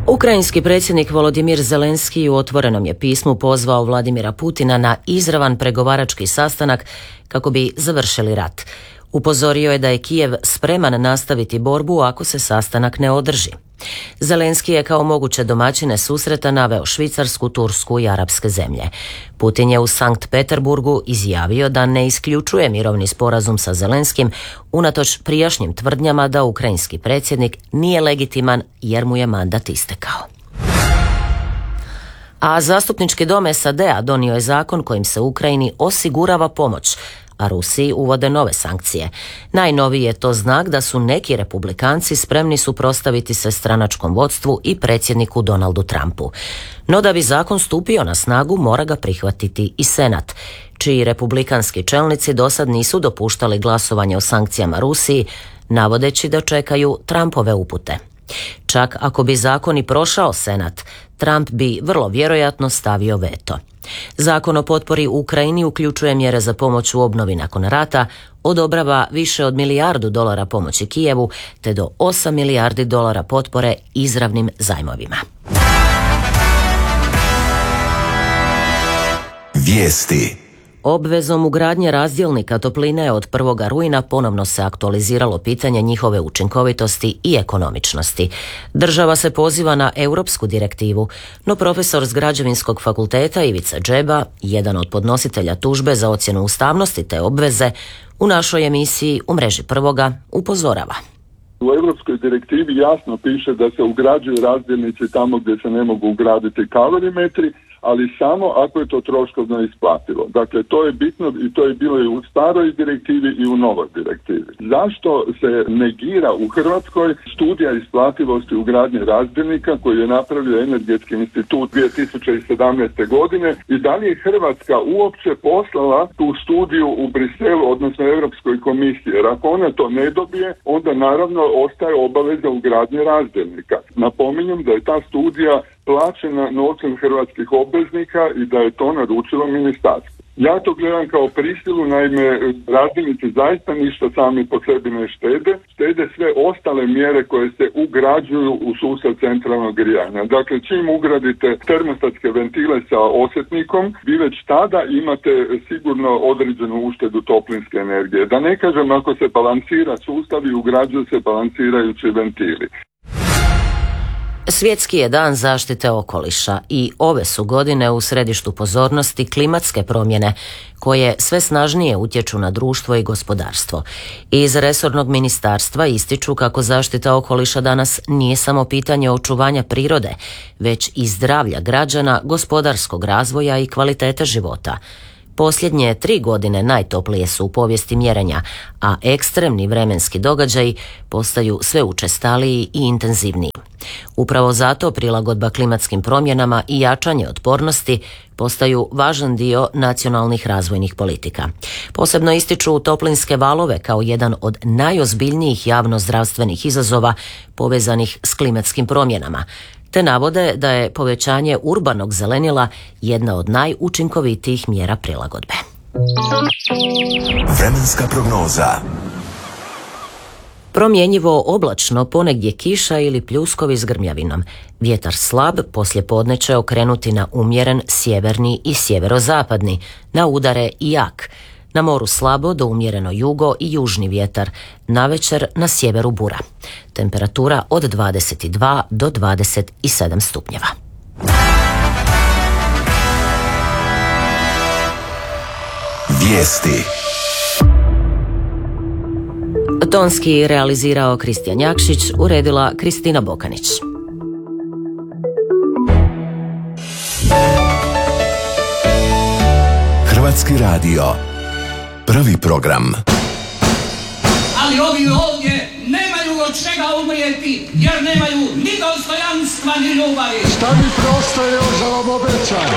Ukrajinski predsjednik Volodimir Zelenski u otvorenom je pismu pozvao Vladimira Putina na izravan pregovarački sastanak kako bi završili rat. Upozorio je da je Kijev spreman nastaviti borbu ako se sastanak ne održi. Zelenski je kao moguće domaćine susreta naveo Švicarsku, Tursku i arapske zemlje. Putin je u Sankt Peterburgu izjavio da ne isključuje mirovni sporazum sa Zelenskim unatoč prijašnjim tvrdnjama da ukrajinski predsjednik nije legitiman jer mu je mandat istekao. A zastupnički dom SAD-a donio je zakon kojim se Ukrajini osigurava pomoć, a Rusiji uvode nove sankcije. Najnoviji je to znak da su neki republikanci spremni suprotstaviti se stranačkom vodstvu i predsjedniku Donaldu Trumpu. No da bi zakon stupio na snagu, mora ga prihvatiti i Senat, čiji republikanski čelnici dosad nisu dopuštali glasovanje o sankcijama Rusiji, navodeći da čekaju Trumpove upute. Čak ako bi zakon i prošao Senat, Trump bi vrlo vjerojatno stavio veto. Zakon o potpori Ukrajini uključuje mjere za pomoć u obnovi nakon rata, odobrava više od $1 milijardu pomoći Kijevu, te do $8 milijardi potpore izravnim zajmovima. Vijesti. Obvezom ugradnje razdjelnika topline od 1. rujna ponovno se aktualiziralo pitanje njihove učinkovitosti i ekonomičnosti. Država se poziva na europsku direktivu, no profesor s Građevinskog fakulteta Ivica Džeba, jedan od podnositelja tužbe za ocjenu ustavnosti te obveze, u našoj emisiji U mreži prvoga upozorava. U europskoj direktivi jasno piše da se ugrađuju razdjelnici tamo gdje se ne mogu ugraditi kalorimetri, ali samo ako je to troškovno isplativo. Dakle, to je bitno i to je bilo i u staroj direktivi i u novoj direktivi. Zašto se negira u Hrvatskoj studija isplativosti ugradnje razdjelnika koju je napravio Energetski institut 2017. godine i da li je Hrvatska uopće poslala tu studiju u Briselu, odnosno Europskoj komisiji? Jer ako ona to ne dobije, onda naravno ostaje obaveza ugradnje razdjelnika. Napominjem da je ta studija plaćena novcem hrvatskih obveznika i da je to naručilo ministarstvo. Ja to gledam kao prisilu, naime razdjelnici zaista ništa sami po sebi ne štede sve ostale mjere koje se ugrađuju u sustav centralnog grijanja. Dakle, čim ugradite termostatske ventile sa osjetnikom, vi već tada imate sigurno određenu uštedu toplinske energije. Da ne kažem ako se balansira sustav i ugrađuju se balansirajući ventili. Svjetski je dan zaštite okoliša i ove su godine u središtu pozornosti klimatske promjene koje sve snažnije utječu na društvo i gospodarstvo. Iz resornog ministarstva ističu kako zaštita okoliša danas nije samo pitanje očuvanja prirode, već i zdravlja građana, gospodarskog razvoja i kvalitete života. Posljednje 3 godine najtoplije su u povijesti mjerenja, a ekstremni vremenski događaji postaju sve učestaliji i intenzivniji. Upravo zato prilagodba klimatskim promjenama i jačanje otpornosti postaju važan dio nacionalnih razvojnih politika. Posebno ističu toplinske valove kao jedan od najozbiljnijih javnozdravstvenih izazova povezanih s klimatskim promjenama, te navode da je povećanje urbanog zelenila jedna od najučinkovitijih mjera prilagodbe. Vremenska prognoza. Promjenjivo oblačno, ponegdje kiša ili pljuskovi s grmljavinom. Vjetar slab, poslijepodne će okrenuti na umjeren sjeverni i sjeverozapadni, na udare i jak. Na moru slabo do umjereno jugo i južni vjetar, navečer na sjeveru bura. Temperatura od 22 do 27 stupnjeva. Vijesti. Tonski realizirao Kristijan Jakšić, uredila Kristina Bokanić. Hrvatski radio. Prvi program. Ali ovi ovdje nemaju od čega umrijeti, jer nemaju ni dostojanstva ni ljubavi. Šta mi prostoje još za vam obećam?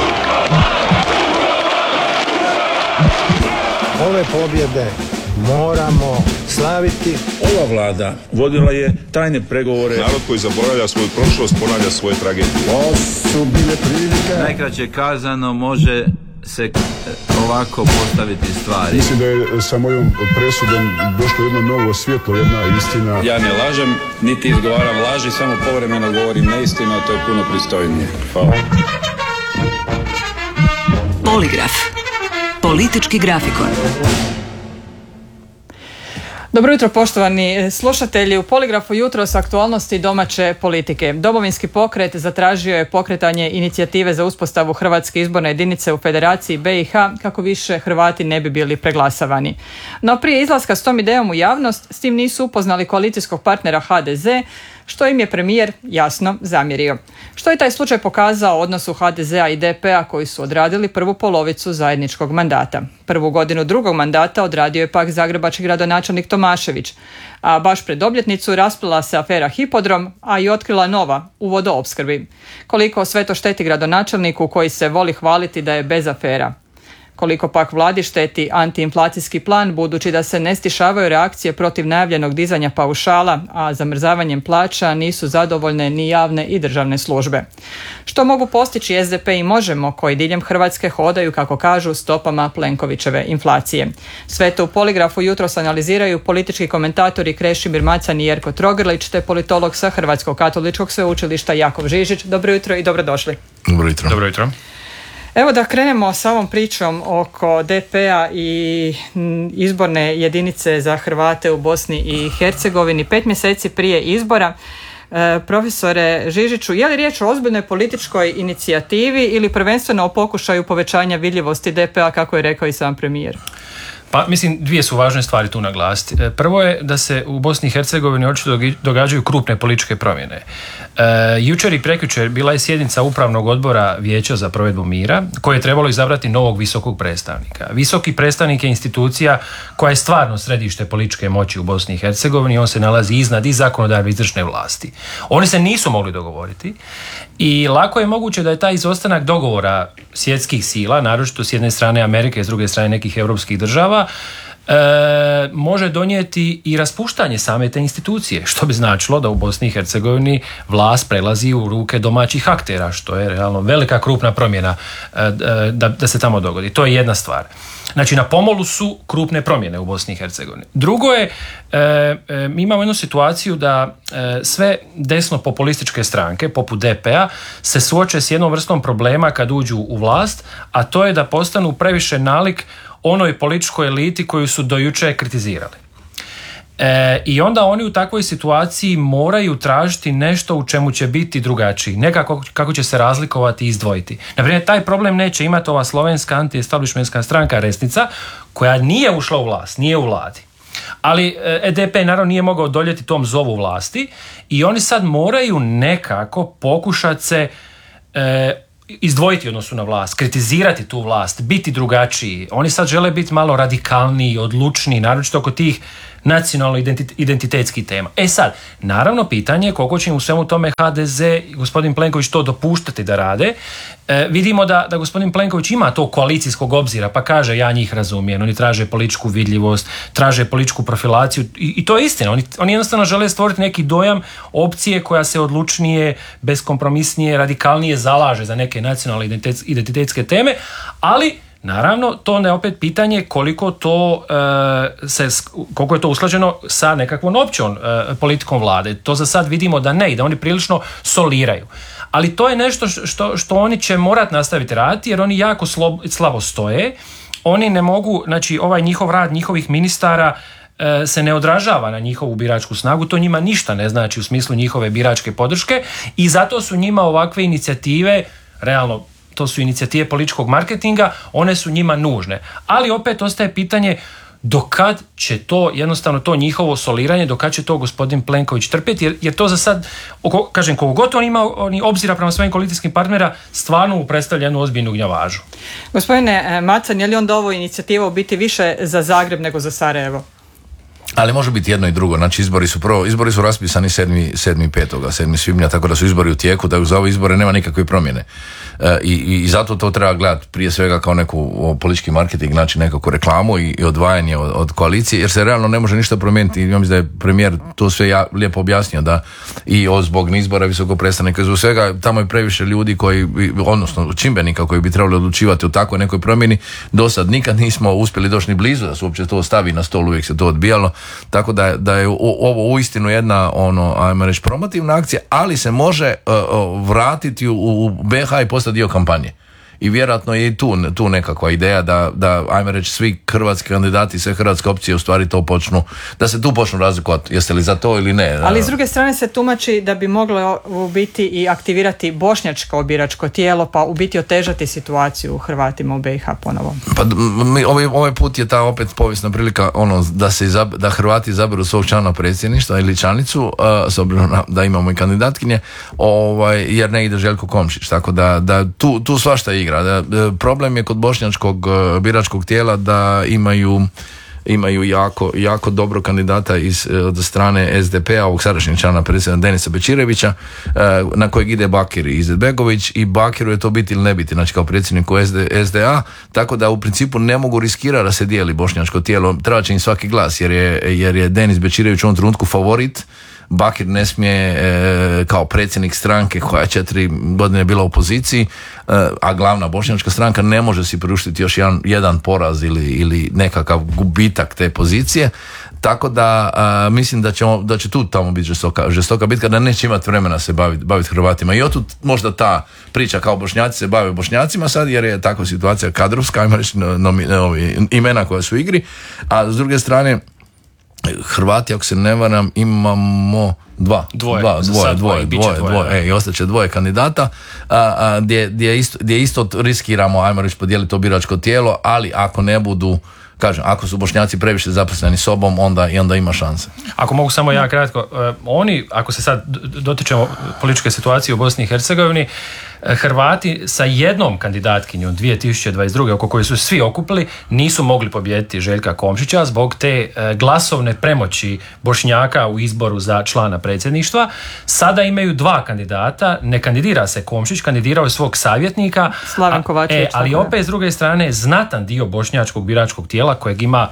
Ove pobjede moramo slaviti. Ova vlada vodila je tajne pregovore. Narod koji zaboravlja svoju prošlost ponavlja svoje tragedije. Ovo su bile prilike. Najkraće kazano može se ovako postaviti stvari. Mislim da je sa mojom presudom došlo jedno novo svjetlo, jedna istina. Ja ne lažem, niti izgovaram laži, samo povremeno govorim neistinu, a to je puno pristojnije. Hvala. Poligraf. Politički grafikon. Dobro jutro, poštovani slušatelji. U Poligrafu jutros aktualnosti domaće politike. Domovinski pokret zatražio je pokretanje inicijative za uspostavu Hrvatske izborne jedinice u Federaciji BiH kako više Hrvati ne bi bili preglasavani. No prije izlaska s tom idejom u javnost, s tim nisu upoznali koalicijskog partnera HDZ, što im je premijer jasno zamjerio. Što je taj slučaj pokazao u odnosu HDZ-a i DP-a koji su odradili prvu polovicu zajedničkog mandata. Prvu godinu drugog mandata odradio je pak zagrebački gradonačelnik Tomašević, a baš pred obljetnicu rasplila se afera Hipodrom, a i otkrila nova u vodoopskrbi. Koliko sve to šteti gradonačelniku koji se voli hvaliti da je bez afera. Koliko pak vladi šteti antiinflacijski plan, budući da se ne stišavaju reakcije protiv najavljenog dizanja paušala, a zamrzavanjem plaća nisu zadovoljne ni javne i državne službe. Što mogu postići SDP i Možemo, koji diljem Hrvatske hodaju, kako kažu, stopama Plenkovićeve inflacije? Sve to u Poligrafu jutros analiziraju politički komentatori Krešimir Macan i Jerko Trogrlić, te politolog sa Hrvatskog katoličkog sveučilišta Jakov Žižić. Dobro jutro i dobrodošli. Dobro jutro. Dobro jutro. Evo da krenemo sa ovom pričom oko DP-a i izborne jedinice za Hrvate u Bosni i Hercegovini 5 mjeseci prije izbora. Profesore Žižiću, je li riječ o ozbiljnoj političkoj inicijativi ili prvenstveno o pokušaju povećanja vidljivosti DP-a, kako je rekao i sam premijer? Pa mislim, dvije su važne stvari tu naglasiti. Prvo je da se u Bosni i Hercegovini očito događaju krupne političke promjene. Jučer i prekjučer bila je sjednica Upravnog odbora Vijeća za provedbu mira koje je trebalo izabrati novog visokog predstavnika. Visoki predstavnik je institucija koja je stvarno središte političke moći u Bosni i Hercegovini. On se nalazi iznad i zakonodavne izvršne vlasti. Oni se nisu mogli dogovoriti i lako je moguće da je taj izostanak dogovora svjetskih sila, naročito s jedne strane Amerike, s druge strane nekih europskih država, može donijeti i raspuštanje same te institucije, što bi značilo da u Bosni i Hercegovini vlast prelazi u ruke domaćih aktera, što je realno velika krupna promjena da se tamo dogodi. To je jedna stvar. Znači, na pomolu su krupne promjene u Bosni i Hercegovini. Drugo je, mi imamo jednu situaciju da sve desno populističke stranke, poput DP-a, se suoče s jednom vrstom problema kad uđu u vlast, a to je da postanu previše nalik onoj političkoj eliti koju su do jučer kritizirali. I onda oni u takvoj situaciji moraju tražiti nešto u čemu će biti drugačiji, nekako kako će se razlikovati i izdvojiti. Naprimjer, taj problem neće imati ova slovenska anti-establishmentska stranka Resnica, koja nije ušla u vlast, nije u vladi. Ali EDP naravno nije mogao odoljeti tom zovu vlasti i oni sad moraju nekako pokušati se izdvojiti odnosu na vlast, kritizirati tu vlast, biti drugačiji. Oni sad žele biti malo radikalniji, odlučniji, naročito oko tih nacionalno-identitetskih tema. Sad, naravno pitanje je koliko će u svemu tome HDZ i gospodin Plenković to dopuštati da rade. Vidimo da gospodin Plenković ima to koalicijskog obzira, pa kaže ja njih razumijem, oni traže političku vidljivost, traže političku profilaciju i to je istina. Oni jednostavno žele stvoriti neki dojam opcije koja se odlučnije, beskompromisnije, radikalnije zalaže za neke nacionalne identitetske teme, ali naravno, to ne opet pitanje koliko je to usklađeno sa nekakvom općom politikom vlade. To za sad vidimo da ne i da oni prilično soliraju. Ali to je nešto što oni će morati nastaviti raditi jer oni jako slabo stoje. Oni ne mogu, znači ovaj njihov rad, njihovih ministara se ne odražava na njihovu biračku snagu, to njima ništa ne znači u smislu njihove biračke podrške i zato su njima ovakve inicijative, realno to su inicijative političkog marketinga, one su njima nužne. Ali opet ostaje pitanje do kad će to, jednostavno to njihovo soliranje, do kad će to gospodin Plenković trpjeti, jer to za sad, kažem, koliko god on ima obzira prema svojim koalicijskim partnera, stvarno mu predstavlja jednu ozbiljnu gnjavažu. Gospodine Macan, je li onda ovo inicijativa u biti više za Zagreb nego za Sarajevo? Ali može biti jedno i drugo. Znači izbori su raspisani 7. svibnja, tako da su izbori u tijeku, da za ove izbore nema nikakve promjene. I zato to treba gledati prije svega kao neku politički marketing, znači nekakvu reklamu i odvajanje od koalicije, jer se realno ne može ništa promijeniti. Ja mislim da je premijer to sve lijepo objasnio, da i zbog izbora visokog predstavnika iz svega, tamo je previše ljudi koji, odnosno čimbenika koji bi trebali odlučivati o takvoj nekoj promjeni. Do sad nikad nismo uspjeli doći ni blizu da se uopće to stavi na stol, uvijek se to odbijalo, tako da je ovo uistinu jedna ajmo reći promotivna akcija, ali se može vratiti u BiH i postati dio kampanje. I vjerojatno je i tu nekakva ideja da ajmo reći svi hrvatski kandidati, sve hrvatske opcije u stvari to počnu, da se tu počnu razlikovati, jeste li za to ili ne. Ali s druge strane se tumači da bi moglo u biti i aktivirati bošnjačko biračko tijelo, pa u biti otežati situaciju Hrvatima u BiH ponovo. Pa ovaj put je ta opet povijesna prilika da Hrvati izaberu svog člana predsjedništva ili članicu, s obzirom da imamo i kandidatkinje, jer ne ide Željko Komšić, tako da tu svašta igra. Problem je kod bošnjačkog biračkog tijela da imaju jako dobro kandidata od strane SDP-a, ovog sadašnjeg člana predsjednika Denisa Bečirevića, na kojeg ide Bakir Izetbegović, i Bakiru je to biti ili ne biti, znači kao predsjedniku SDA, tako da u principu ne mogu riskirati da se dijeli bošnjačko tijelo. Treba će im svaki glas, jer je Denis Bečirević u ovom trenutku favorit. Bakir ne smije kao predsjednik stranke koja je 4 godine bila u opoziciji, a glavna bošnjačka stranka ne može si priuštiti još jedan poraz ili nekakav gubitak te pozicije, tako da mislim da će tu tamo biti žestoka bitka, da neće imati vremena se baviti Hrvatima. I otud možda ta priča kao Bošnjaci se bave Bošnjacima sad, jer je takva situacija kadrovska, ajmo reći imena koja su u igri, a s druge strane Hrvati, ako se ne varam, imamo dvoje, i ostaće dvoje kandidata, gdje isto riskiramo, ajmo reći, podijeliti to biračko tijelo, ali ako ne budu, kažem, ako su Bošnjaci previše zaposleni sobom, onda ima šanse. Ako mogu samo ja kratko, oni, ako se sad dotičemo političke situacije u Bosni i Hercegovini, Hrvati sa jednom kandidatkinjom 2022. oko koje su svi okupili, nisu mogli pobijediti Željka Komšića zbog te glasovne premoći Bošnjaka u izboru za člana predsjedništva. Sada imaju 2 kandidata, ne kandidira se Komšić, kandidirao je svog savjetnika, Slaven Kovačević, ali opet s druge strane znatan dio bošnjačkog biračkog tijela, kojeg ima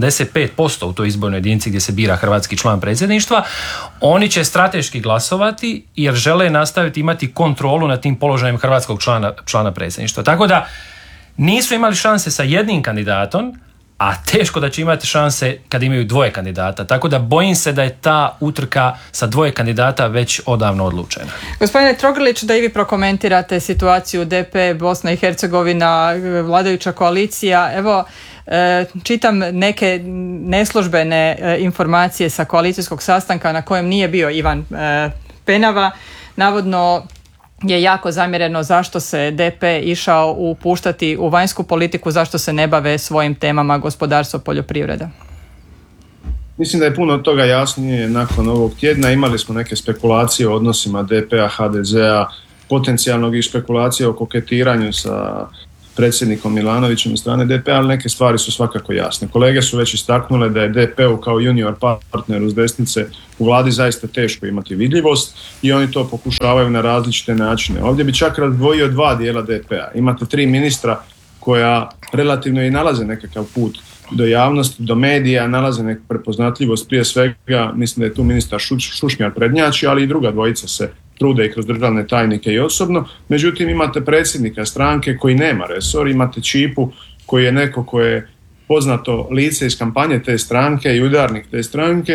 75% u toj izbornoj jedinici gdje se bira hrvatski član predsjedništva, oni će strateški glasovati jer žele nastaviti imati kontrolu nad tim položajem hrvatskog člana predsjedništva. Tako da nisu imali šanse sa jednim kandidatom, a teško da će imati šanse kad imaju 2 kandidata. Tako da bojim se da je ta utrka sa 2 kandidata već odavno odlučena. Gospodine Trogrlić, da i vi prokomentirate situaciju DP, Bosna i Hercegovina, vladajuća koalicija. Evo, čitam neke neslužbene informacije sa koalicijskog sastanka na kojem nije bio Ivan Penava. Navodno je jako zamjereno zašto se DP išao upuštati u vanjsku politiku, zašto se ne bave svojim temama gospodarstvo, poljoprivreda. Mislim da je puno toga jasnije nakon ovog tjedna. Imali smo neke spekulacije o odnosima DP-a, HDZ-a, potencijalnog i spekulacije o koketiranju sa predsjednikom Milanovićem od strane DP-a, ali neke stvari su svakako jasne. Kolege su već istaknule da je DP-u kao junior partner uz desnice u vladi zaista teško imati vidljivost i oni to pokušavaju na različite načine. Ovdje bi čak razdvojio 2 dijela DP-a. Imate 3 ministra koja relativno i nalaze nekakav put do javnosti, do medija, nalaze neku prepoznatljivost. Prije svega, mislim da je tu ministar Šušnjar prednjači, ali i druga dvojica se trude i kroz državne tajnike i osobno. Međutim, imate predsjednika stranke koji nema resor, imate Čipu koji je neko koje je poznato lice iz kampanje te stranke i udarnik te stranke